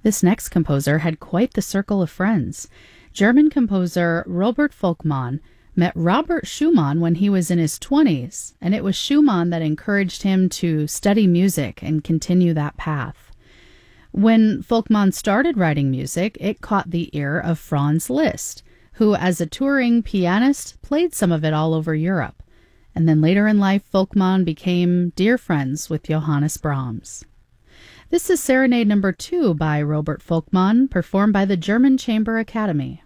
This next composer had quite the circle of friends. German composer Robert Volkmann met Robert Schumann when he was in his 20s, and it was Schumann that encouraged him to study music and continue that path. When Volkmann started writing music, it caught the ear of Franz Liszt, who, as a touring pianist, played some of it all over Europe. And then later in life, Volkmann became dear friends with Johannes Brahms. This is Serenade No. 2 by Robert Volkmann, performed by the German Chamber Academy.